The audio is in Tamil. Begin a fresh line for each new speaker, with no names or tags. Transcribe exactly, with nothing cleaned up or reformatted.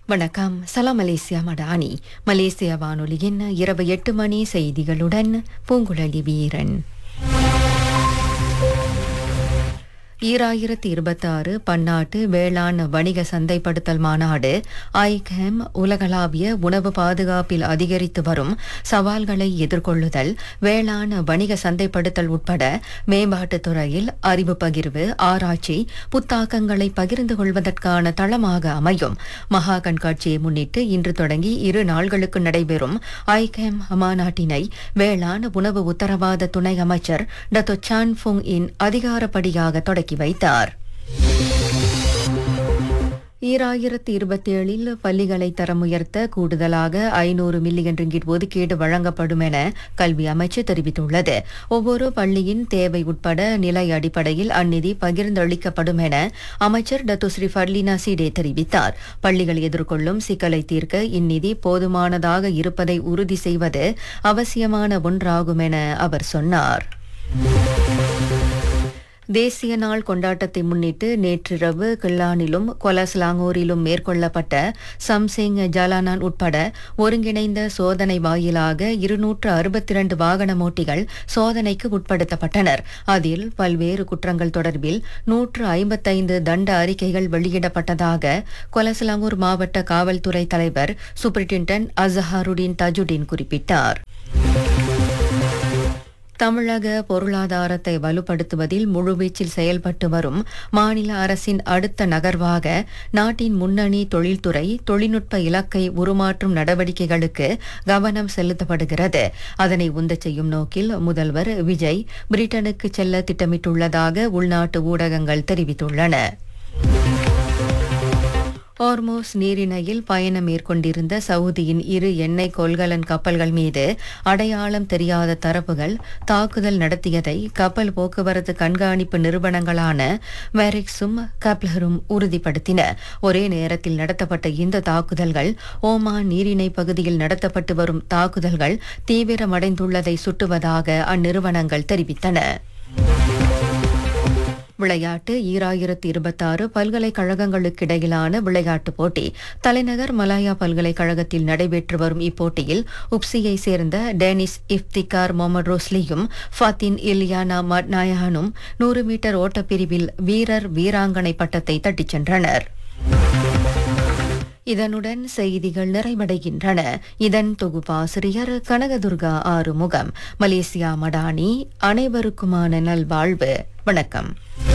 வணக்கம். சலாம் மலேசியா மடானி. மலேசிய வானொலியின் இரவு எட்டு மணி செய்திகளுடன் பூங்குழலி வீரன். ஈராயிரத்தி இருபத்தாறு பன்னாட்டு வேளாண் வணிக சந்தைப்படுத்தல் மாநாடு ஐகேம் உலகளாவிய உணவு பாதுகாப்பில் அதிகரித்து வரும் சவால்களை எதிர்கொள்ளுதல், வேளாண் வணிக சந்தைப்படுத்தல் உட்பட மேம்பாட்டுத் துறையில் அறிவு பகிர்வு, ஆராய்ச்சி, புத்தாக்கங்களை பகிர்ந்து கொள்வதற்கான தளமாக அமையும். மகா கண்காட்சியை முன்னிட்டு இன்று தொடங்கி இரு நாள்களுக்கு நடைபெறும் ஐகேம் மாநாட்டினை வேளாண் உணவு உத்தரவாத துணை அமைச்சர் டத்தோ சான் ஃபுங் இன் அதிகாரப்படியாக தொடக்கி வைத்தார். ஈராயிரத்தி இருபத்தி ஏழில் பள்ளிகளை தரம் உயர்த்த கூடுதலாக ஐநூறு மில்லியன் ரிங்கிட் ஒதுக்கீடு வழங்கப்படும் என கல்வி அமைச்சு தெரிவித்துள்ளது. ஒவ்வொரு பள்ளியின் தேவை உட்பட நிலை அடிப்படையில் அந்நிதி பகிர்ந்தளிக்கப்படும் என அமைச்சர் டத்து ஸ்ரீ ஃபர்லினா சீடே தெரிவித்தார். பள்ளிகள் எதிர்கொள்ளும் சிக்கலை தீர்க்க இந்நிதி போதுமானதாக இருப்பதை உறுதி செய்வது அவசியமான ஒன்றாகும் என அவர் சொன்னார். தேசிய நாள் கொண்டாட்டத்தை முன்னிட்டு நேற்றிரவு கிள்ளானிலும் கொலஸ்லாங்கூரிலும் மேற்கொள்ளப்பட்ட சம்சிங் ஜலானான் உட்பட ஒருங்கிணைந்த சோதனை வாயிலாக இருநூற்று அறுபத்தி இரண்டு வாகனமோட்டிகள் சோதனைக்கு உட்படுத்தப்பட்டனர். அதில் பல்வேறு குற்றங்கள் தொடர்பில் நூற்று ஐம்பத்தைந்து தண்ட அறிக்கைகள் வெளியிடப்பட்டதாக கொலஸ்லாங்கூர் மாவட்ட காவல்துறை தலைவர் சூப்பரிண்டென்டன்ட் அசஹாருடீன் தஜுடீன் குறிப்பிட்டார். தமிழக பொருளாதாரத்தை வலுப்படுத்துவதில் முழுவீச்சில் செயல்பட்டு வரும் மாநில அரசின் அடுத்த நகர்வாக நாட்டின் முன்னணி தொழில்துறை தொழில்நுட்ப இலக்கை உருமாற்றும் நடவடிக்கைகளுக்கு கவனம் செலுத்தப்படுகிறது. அதனை உந்தச் செய்யும் நோக்கில் முதல்வர் விஜய் பிரிட்டனுக்கு செல்ல திட்டமிட்டுள்ளதாக உள்நாட்டு ஊடகங்கள் தெரிவித்துள்ளன. ஹோர்மோஸ் நீரிணையில் பயணம் மேற்கொண்டிருந்த சவுதியின் இரு எண்ணெய் கொள்கலன் கப்பல்கள் மீது அடையாளம் தெரியாத தரப்புகள் தாக்குதல் நடத்தியதை கப்பல் போக்குவரத்து கண்காணிப்பு நிறுவனங்களான வெரிக்ஸும் கப்லரும் உறுதிப்படுத்தின. ஒரே நேரத்தில் நடத்தப்பட்ட இந்த தாக்குதல்கள் ஓமான் நீரிணை பகுதியில் நடத்தப்பட்டு வரும் தாக்குதல்கள் தீவிரமடைந்துள்ளதை சுட்டுவதாக அந்நிறுவனங்கள் தெரிவித்தன. விளையாட்டு. ஈராயிரத்தி இருபத்தாறு பல்கலைக்கழகங்களுக்கிடையிலான விளையாட்டுப் போட்டி தலைநகர் மலாயா பல்கலைக்கழகத்தில் நடைபெற்று வரும் இப்போட்டியில் உப்சியை சேர்ந்த டேனிஸ் இஃப்திகார் மொஹமட் ரோஸ்லியும் ஃபாத்தின் இலியானா மட்நாயகனும் நூறு மீட்டர் ஓட்டப்பிரிவில் வீரர் வீராங்கனை பட்டத்தை தட்டிச் சென்றனர். இதனுடன் செய்திகள் நிறைவடைகின்றன. இதன் தொகுப்பாசிரியர் கனகதுர்கா ஆறுமுகம். மலேசியா மடானி. அனைவருக்குமான நல்வாழ்வு. வணக்கம்.